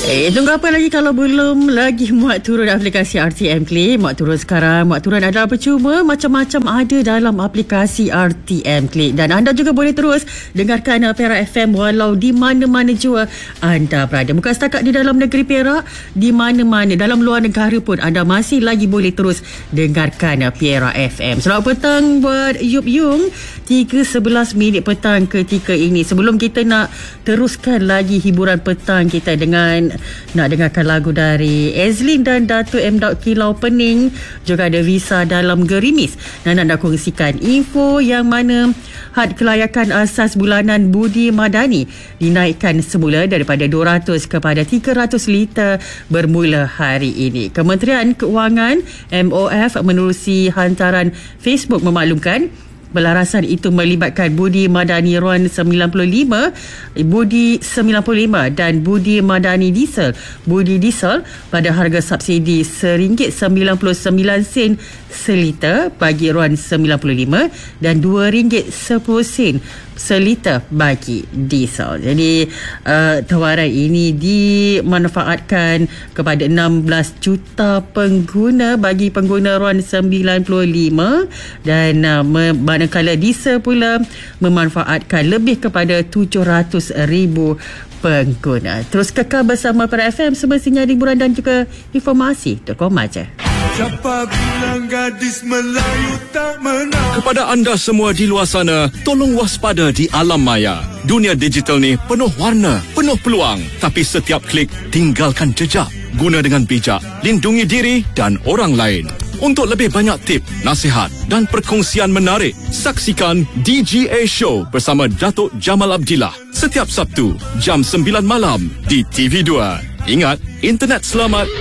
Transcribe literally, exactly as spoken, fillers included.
Eh, tunggu apa lagi kalau belum lagi muat turun aplikasi R T M Click. Muat turun sekarang. Muat turun adalah percuma. Macam-macam ada dalam aplikasi R T M Click. Dan anda juga boleh terus dengarkan Perak F M walau di mana-mana jua anda berada. Bukan setakat di dalam negeri Perak, di mana-mana dalam luar negara pun anda masih lagi boleh terus dengarkan Perak F M. Selamat petang buat Yup Yung. tiga sebelas minit petang ketika ini. Sebelum kita nak teruskan lagi hiburan petang kita dengan nak dengarkan lagu dari Ezlin dan Dato' M. Daud Kilau Pening, juga ada Visa dalam Gerimis. Dan nak kongsikan info yang mana had kelayakan asas bulanan Budi Madani dinaikkan semula daripada dua ratus kepada tiga ratus liter bermula hari ini. Kementerian Keuangan M O F menerusi hantaran Facebook memaklumkan pelarasan itu melibatkan Budi Madani RON sembilan puluh lima, Budi sembilan puluh lima dan Budi Madani Diesel, Budi Diesel pada harga subsidi satu ringgit sembilan puluh sembilan sen seliter bagi RON sembilan puluh lima dan dua ringgit sepuluh sen seliter bagi diesel. Jadi uh, tawaran ini dimanfaatkan kepada enam belas juta pengguna bagi pengguna RON sembilan puluh lima dan uh, manakala diesel pula memanfaatkan lebih kepada tujuh ratus ribu pengguna. Terus kekal bersama Perak F M, semestinya hiburan dan juga informasi terkoma je. Siapa bilang gadis Melayu tak menang? Kepada anda semua di luar sana, tolong waspada di alam maya. Dunia digital ni penuh warna, penuh peluang. Tapi setiap klik, tinggalkan jejak. Guna dengan bijak, lindungi diri dan orang lain. Untuk lebih banyak tip, nasihat dan perkongsian menarik, saksikan D G A Show bersama Datuk Jamal Abdillah setiap Sabtu jam sembilan malam di T V dua. Ingat, internet selamat